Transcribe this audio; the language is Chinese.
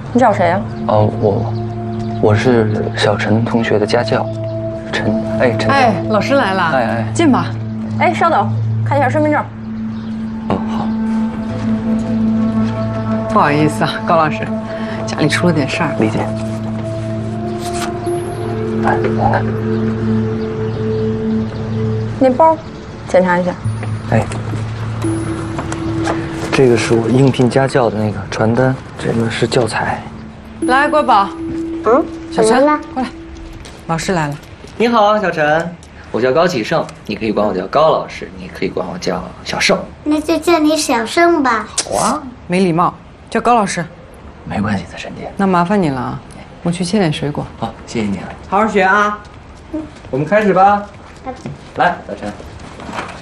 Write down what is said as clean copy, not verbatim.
你找谁呀？ 哦，我是小陈同学的家教，陈。 哎，老师来了。 哎， 进吧。 哎，稍等，看一下身份证。 好。 不好意思啊，高老师，家里出了点事儿。 理解。来，看。 那包，检查一下。 哎，这个是我应聘家教的那个传单，这个是教材。 来，国宝。小陈， 了？ 过来，老师来了。 你好，小陈，我叫高启盛，你可以管我叫高老师，你可以管我叫小盛。 那就叫你小盛吧。 哇， 没礼貌，叫高老师。 没关系的，陈姐。 那麻烦你了啊，我去切点水果。 好，谢谢你啊，好好学啊。我们开始吧。来，小陈。